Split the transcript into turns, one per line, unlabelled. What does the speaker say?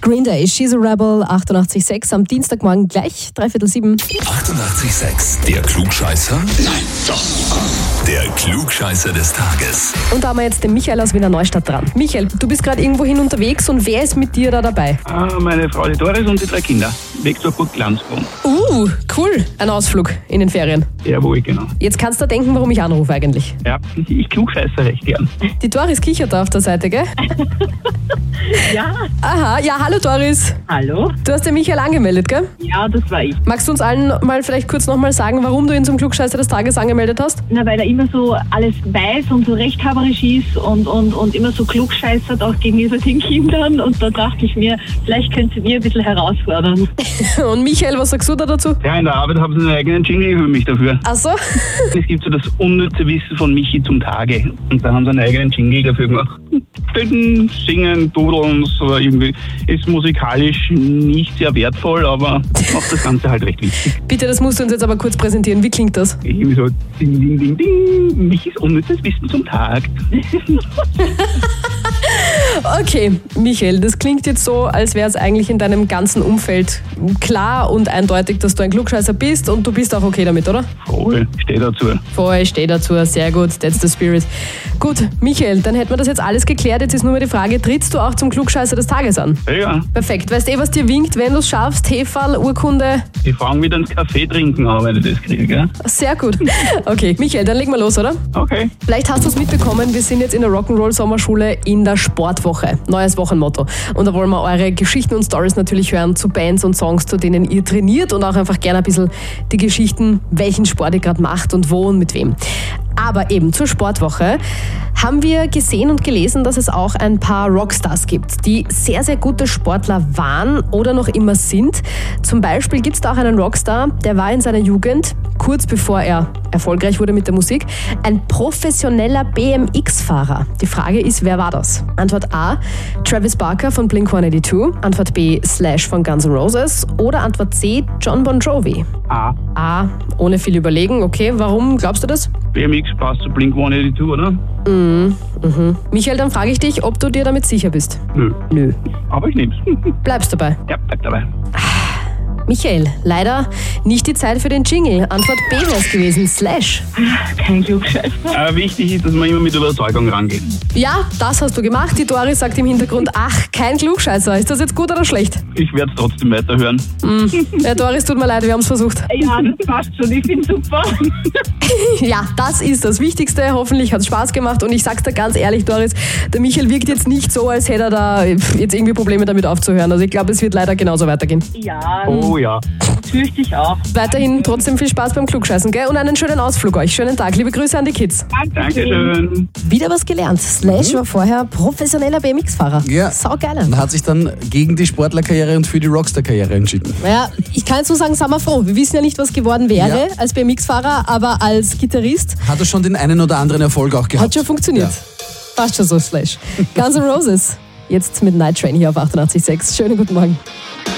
Green Day, She's a Rebel, 88,6 am Dienstagmorgen gleich, 6:45.
88,6. Der Klugscheißer? Nein, doch. Der Klugscheißer des Tages.
Und da haben wir jetzt den Michael aus Wiener Neustadt dran. Michael, du bist gerade irgendwohin unterwegs und wer ist mit dir da dabei?
Meine Frau, die Doris und die 3 Kinder. Weg zur Burg Glanzbrunn.
Cool. Ein Ausflug in den Ferien.
Jawohl, genau.
Jetzt kannst du denken, warum ich anrufe eigentlich.
Ja, ich klugscheiße recht gern.
Die Doris kichert da auf der Seite, gell?
Ja,
Aha, ja, hallo Doris.
hallo?
Du hast den Michael angemeldet, gell?
Ja, das war ich.
Magst du uns allen mal vielleicht kurz nochmal sagen, warum du ihn zum Klugscheißer des Tages angemeldet hast?
Na, weil er immer so alles weiß und so rechthaberisch ist und immer so klugscheißert auch gegenüber den Kindern. Und da dachte ich mir, vielleicht könnt ihr mir ein bisschen herausfordern.
Und Michael, was sagst du da dazu?
Ja, in der Arbeit haben sie einen eigenen Jingle für mich dafür.
Ach so?
Es gibt so das unnütze Wissen von Michi zum Tage. Und da haben sie einen eigenen Jingle dafür gemacht. Töten, singen, dudeln, so irgendwie. Ist musikalisch nicht sehr wertvoll, aber macht das Ganze halt recht wichtig.
Bitte, das musst du uns jetzt aber kurz präsentieren. Wie klingt das?
Irgendwie so ding, ding, ding, ding. Michis unnützes Wissen zum Tag.
Okay, Michael, das klingt jetzt so, als wäre es eigentlich in deinem ganzen Umfeld klar und eindeutig, dass du ein Klugscheißer bist und du bist auch okay damit, oder?
Voll, steh dazu.
Voll, steh dazu, sehr gut, that's the spirit. Gut, Michael, dann hätten wir das jetzt alles geklärt. Jetzt ist nur mal die Frage, trittst du auch zum Klugscheißer des Tages an?
Ja,
Perfekt, weißt du was dir winkt, wenn du es schaffst? Heferl, Urkunde?
ich fange wieder ins Kaffee trinken an, wenn ich das kriege, gell?
Sehr gut. Okay, Michael, dann legen wir los, oder?
Okay.
Vielleicht hast du es mitbekommen, wir sind jetzt in der Rock'n'Roll-Sommerschule in der Sportwoche. Neues Wochenmotto. Und da wollen wir eure Geschichten und Stories natürlich hören zu Bands und Songs, zu denen ihr trainiert und auch einfach gerne ein bisschen die Geschichten, welchen Sport ihr gerade macht und wo und mit wem. Aber eben zur Sportwoche haben wir gesehen und gelesen, dass es auch ein paar Rockstars gibt, die sehr, sehr gute Sportler waren oder noch immer sind. Zum Beispiel gibt es da auch einen Rockstar, der war in seiner Jugend, kurz bevor er erfolgreich wurde mit der Musik, ein professioneller BMX-Fahrer. Die Frage ist, wer war das? Antwort A, Travis Barker von Blink-182. Antwort B, Slash von Guns N' Roses. Oder Antwort C, John Bon Jovi. A, ohne viel überlegen. Okay, warum glaubst du das?
BMX passt zu Blink-182, oder?
Michael, dann frage ich dich, ob du dir damit sicher bist.
Nö. Aber ich nehm's.
Bleibst dabei.
Ja, bleib dabei.
Michael, leider nicht die Zeit für den Jingle. Antwort B wäre es gewesen, Slash.
Kein Klugscheißer.
Wichtig ist, dass man immer mit Überzeugung rangeht.
Ja, das hast du gemacht. Die Doris sagt im Hintergrund, ach, kein Klugscheißer. Ist das jetzt gut oder schlecht?
Ich werde es trotzdem weiterhören.
Ja, Doris, tut mir leid, wir haben es versucht.
Ja, das passt schon. Ich bin super.
Ja, das ist das Wichtigste. Hoffentlich hat es Spaß gemacht. Und ich sag's dir ganz ehrlich, Doris, der Michael wirkt jetzt nicht so, als hätte er da jetzt irgendwie Probleme damit aufzuhören. Also ich glaube, es wird leider genauso weitergehen.
Ja,
Oh ja.
fürchte ich auch.
Weiterhin trotzdem viel Spaß beim Klugscheißen, gell? Und einen schönen Ausflug euch. Schönen Tag. Liebe Grüße an die Kids.
Dankeschön.
Wieder was gelernt. Slash war vorher professioneller BMX-Fahrer.
Ja.
Saugeil.
Und hat sich dann gegen die Sportlerkarriere und für die Rockstar-Karriere entschieden.
Ja, ich kann jetzt nur sagen, sind wir froh. Wir wissen ja nicht, was geworden wäre
Ja.
als BMX-Fahrer, aber als Gitarrist
Hat er schon den einen oder anderen Erfolg auch gehabt.
hat schon funktioniert.
Ja.
Passt schon so, Slash. Guns N' Roses. Jetzt mit Night Train hier auf 88,6. Schönen guten Morgen.